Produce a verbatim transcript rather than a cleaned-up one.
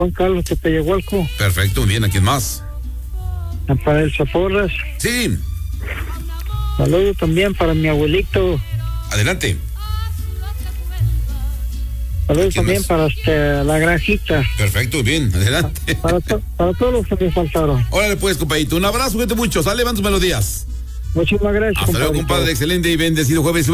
Juan Carlos Tepeyahualco. Perfecto, muy bien, ¿a quién más? Para el Zaporras. Sí. Saludo también para mi abuelito. Adelante. Saludos también más? Para este, la granjita. Perfecto, bien, adelante. Para, to, para todos los que me faltaron. Órale pues, compadrito, un abrazo, cuídate mucho, sale, van tus melodías. Muchísimas gracias. Hasta luego, compadre, excelente y bendecido jueves.